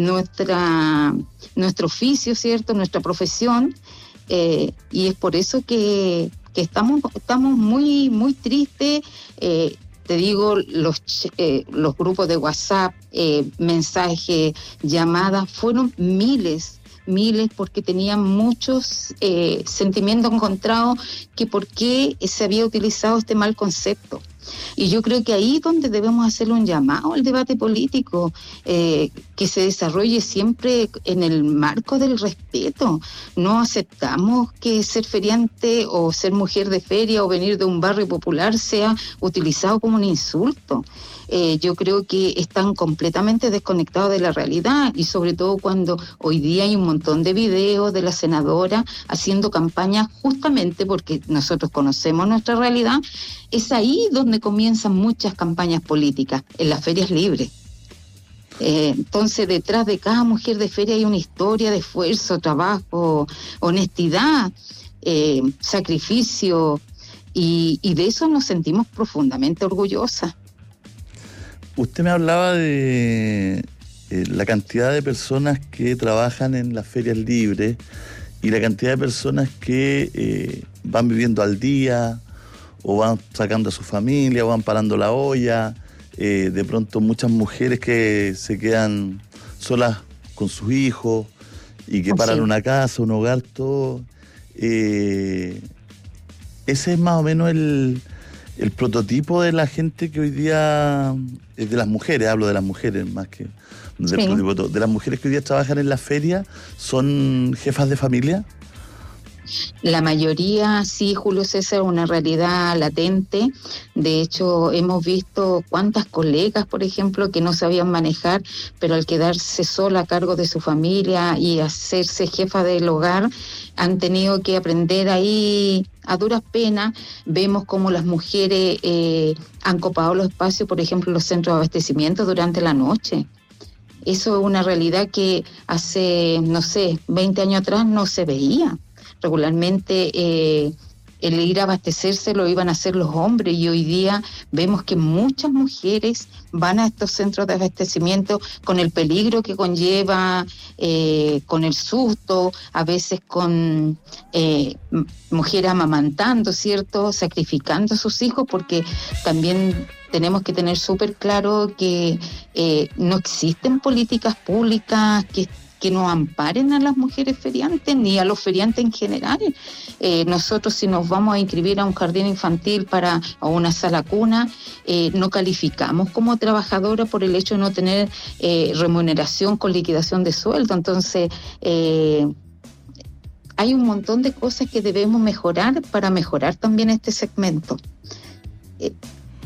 nuestra nuestro oficio, ¿cierto?, nuestra profesión, eh, y es por eso que, que estamos, estamos muy, muy tristes. Eh, Te digo, los eh, los grupos de WhatsApp, eh, mensajes, llamadas, fueron miles, miles, porque tenían muchos eh, sentimientos encontrados que por qué se había utilizado este mal concepto. Y yo creo que ahí es donde debemos hacerle un llamado al debate político, eh, que se desarrolle siempre en el marco del respeto. No aceptamos que ser feriante o ser mujer de feria o venir de un barrio popular sea utilizado como un insulto. Eh, yo creo que están completamente desconectados de la realidad, y sobre todo cuando hoy día hay un montón de videos de la senadora haciendo campaña justamente porque nosotros conocemos nuestra realidad. Es ahí donde comienzan muchas campañas políticas, en las ferias libres. Eh, entonces detrás de cada mujer de feria hay una historia de esfuerzo, trabajo, honestidad, eh, sacrificio, y, y de eso nos sentimos profundamente orgullosas. Usted me hablaba de eh, la cantidad de personas que trabajan en las ferias libres y la cantidad de personas que eh, van viviendo al día o van sacando a su familia o van parando la olla. Eh, de pronto muchas mujeres que se quedan solas con sus hijos y que paran una casa, un hogar, todo. Eh, ese es más o menos el... el prototipo de la gente que hoy día, de las mujeres, hablo de las mujeres más que del sí. prototipo, de las mujeres que hoy día trabajan en la feria, ¿son jefas de familia? La mayoría, sí, Julio César, una realidad latente. De hecho, hemos visto cuántas colegas, por ejemplo, que no sabían manejar, pero al quedarse sola a cargo de su familia y hacerse jefa del hogar, han tenido que aprender ahí a duras penas. Vemos cómo las mujeres eh, han copado los espacios, por ejemplo, los centros de abastecimiento durante la noche. Eso es una realidad que hace, no sé, veinte años atrás no se veía. Regularmente eh, el ir a abastecerse lo iban a hacer los hombres, y hoy día vemos que muchas mujeres van a estos centros de abastecimiento con el peligro que conlleva, eh, con el susto, a veces con eh, mujeres amamantando, ¿cierto?, sacrificando a sus hijos, porque también tenemos que tener súper claro que eh, no existen políticas públicas que que no amparen a las mujeres feriantes ni a los feriantes en general. Eh, nosotros, si nos vamos a inscribir a un jardín infantil para o una sala cuna, eh, no calificamos como trabajadora por el hecho de no tener eh, remuneración con liquidación de sueldo. Entonces, eh, hay un montón de cosas que debemos mejorar para mejorar también este segmento. Eh,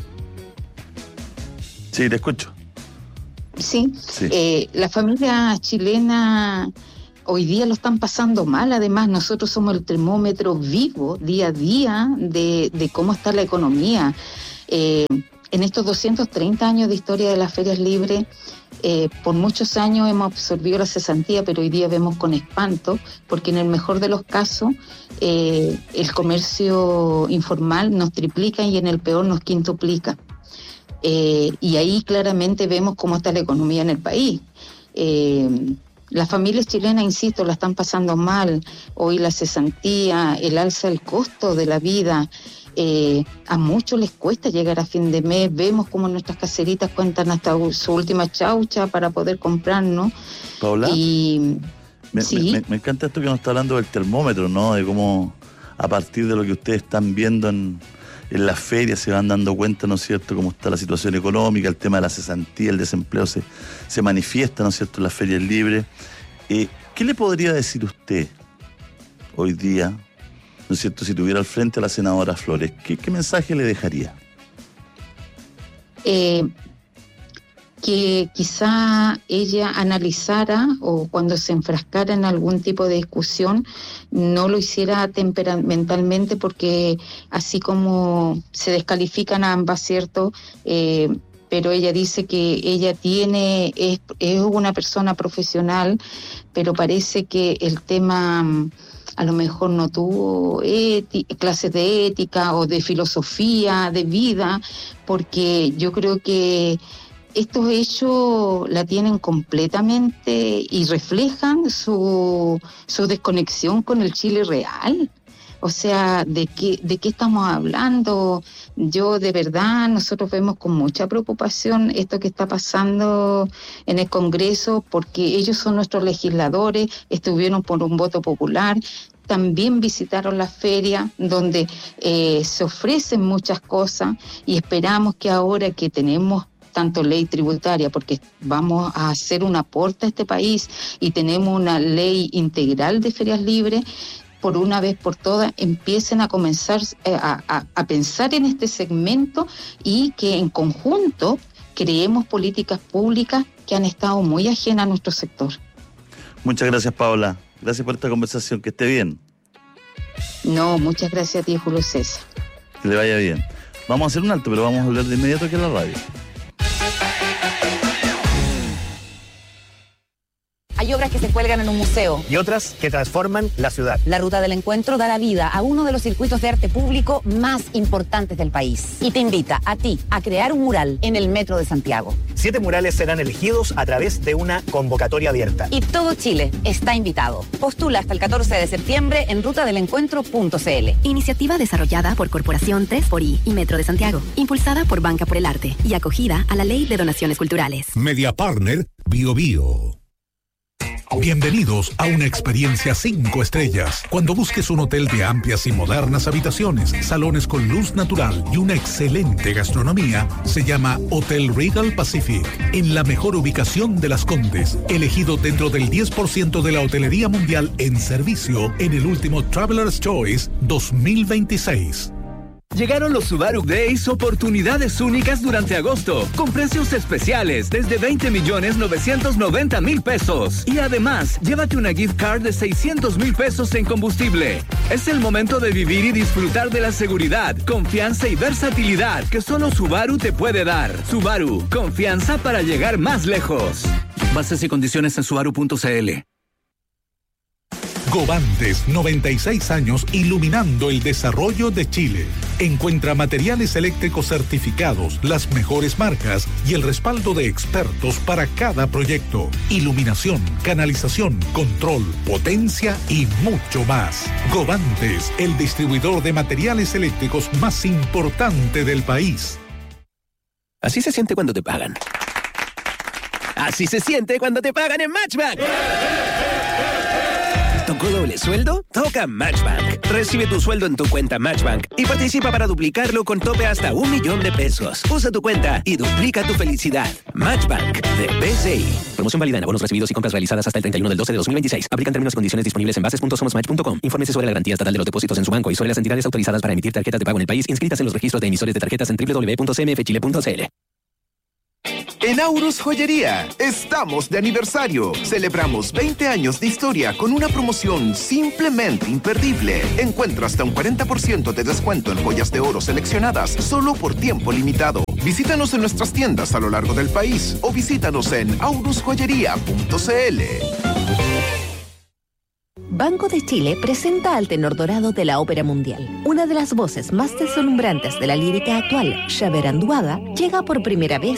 sí, te escucho. Sí, sí. Eh, la familia chilena hoy día lo están pasando mal. Además, nosotros somos el termómetro vivo día a día de, de cómo está la economía. Eh, en estos doscientos treinta años de historia de las ferias libres, eh, por muchos años hemos absorbido la cesantía, pero hoy día vemos con espanto, porque en el mejor de los casos eh, el comercio informal nos triplica y en el peor nos quintuplica. Eh, y ahí claramente vemos cómo está la economía en el país. Eh, Las familias chilenas, insisto, la están pasando mal. Hoy la cesantía, el alza del costo de la vida, eh, a muchos les cuesta llegar a fin de mes. Vemos como nuestras caseritas cuentan hasta su última chaucha para poder comprarnos. Paula, y, me, ¿sí? me, me encanta esto que nos está hablando del termómetro, ¿no? De cómo a partir de lo que ustedes están viendo en, en las ferias se van dando cuenta, ¿no es cierto?, cómo está la situación económica, el tema de la cesantía, el desempleo se, se manifiesta, ¿no es cierto?, en las ferias libres. Eh, ¿Qué le podría decir usted hoy día, ¿no es cierto?, si tuviera al frente a la senadora Flores? ¿Qué, qué mensaje le dejaría? Eh, que quizá ella analizara, o cuando se enfrascara en algún tipo de discusión, no lo hiciera temperamentalmente, porque así como se descalifican a ambas, ¿cierto?, eh, pero ella dice que ella tiene, es, es una persona profesional, pero parece que el tema a lo mejor no tuvo eti- clases de ética o de filosofía, de vida, porque yo creo que estos hechos la tienen completamente y reflejan su, su desconexión con el Chile real. O sea, ¿de qué, de qué estamos hablando? Yo, de verdad, nosotros vemos con mucha preocupación esto que está pasando en el Congreso, porque ellos son nuestros legisladores, estuvieron por un voto popular, también visitaron la feria donde eh, se ofrecen muchas cosas, y esperamos que ahora que tenemos tanto ley tributaria, porque vamos a hacer un aporte a este país, y tenemos una ley integral de ferias libres, por una vez por todas empiecen a comenzar eh, a, a, a pensar en este segmento, y que en conjunto creemos políticas públicas que han estado muy ajenas a nuestro sector. Muchas gracias, Paola. Gracias por esta conversación. Que esté bien. No, muchas gracias a ti, Julio César. Que le vaya bien. Vamos a hacer un alto, pero vamos a hablar de inmediato aquí en la radio. Hay obras que se cuelgan en un museo. Y otras que transforman la ciudad. La Ruta del Encuentro dará vida a uno de los circuitos de arte público más importantes del país. Y te invita a ti a crear un mural en el Metro de Santiago. Siete murales serán elegidos a través de una convocatoria abierta. Y todo Chile está invitado. Postula hasta el catorce de septiembre en ruta del encuentro punto c l. Iniciativa desarrollada por Corporación tres por I y Metro de Santiago. Impulsada por Banca por el Arte y acogida a la Ley de Donaciones Culturales. Media Partner Bio Bio. Bienvenidos a una experiencia cinco estrellas. Cuando busques un hotel de amplias y modernas habitaciones, salones con luz natural y una excelente gastronomía, se llama Hotel Regal Pacific, en la mejor ubicación de Las Condes, elegido dentro del diez por ciento de la hotelería mundial en servicio en el último Traveler's Choice dos mil veintiséis. Llegaron los Subaru Days, oportunidades únicas durante agosto, con precios especiales desde veinte millones novecientos noventa mil pesos. Y además, llévate una gift card de seiscientos mil pesos en combustible. Es el momento de vivir y disfrutar de la seguridad, confianza y versatilidad que solo Subaru te puede dar. Subaru, confianza para llegar más lejos. Bases y condiciones en subaru punto c l. Govantes, noventa y seis años iluminando el desarrollo de Chile. Encuentra materiales eléctricos certificados, las mejores marcas y el respaldo de expertos para cada proyecto. Iluminación, canalización, control, potencia y mucho más. Govantes, el distribuidor de materiales eléctricos más importante del país. Así se siente cuando te pagan. Así se siente cuando te pagan en Matchbank. ¿Tocó doble sueldo? Toca Matchbank. Recibe tu sueldo en tu cuenta Matchbank y participa para duplicarlo con tope hasta un millón de pesos. Usa tu cuenta y duplica tu felicidad. Matchbank de B C I. Promoción válida en abonos recibidos y compras realizadas hasta el treinta y uno del doce de dos mil veintiséis. Aplican términos y condiciones disponibles en bases punto somos match punto com. Infórmese sobre la garantía estatal de los depósitos en su banco y sobre las entidades autorizadas para emitir tarjetas de pago en el país inscritas en los registros de emisores de tarjetas en doble u doble u doble u punto c m f chile punto c l. En Aurus Joyería, estamos de aniversario. Celebramos veinte años de historia con una promoción simplemente imperdible. Encuentra hasta un cuarenta por ciento de descuento en joyas de oro seleccionadas solo por tiempo limitado. Visítanos en nuestras tiendas a lo largo del país o visítanos en aurus joyería punto c l. Banco de Chile presenta al tenor dorado de la ópera mundial. Una de las voces más deslumbrantes de la lírica actual, Xavier Anduaga, llega por primera vez